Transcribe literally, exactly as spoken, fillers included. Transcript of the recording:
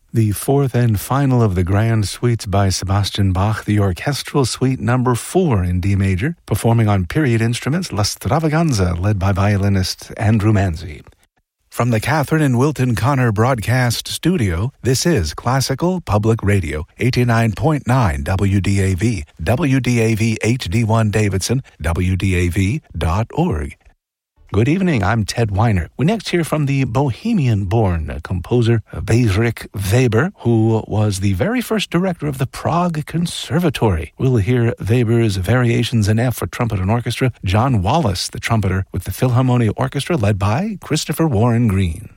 The fourth and final of the grand suites by Sebastian Bach, the orchestral suite number four in D major, performing on period instruments La Stravaganza, led by violinist Andrew Manzi. From the Catherine and Wilton Connor Broadcast Studio, this is Classical Public Radio, eighty-nine point nine W D A V, W D A V H D one Davidson, W D A V dot org. Good evening, I'm Ted Weiner. We next hear from the Bohemian-born composer Bedřich Weber, who was the very first director of the Prague Conservatory. We'll hear Weber's Variations in F for trumpet and orchestra, John Wallace, the trumpeter, with the Philharmonia Orchestra led by Christopher Warren Green.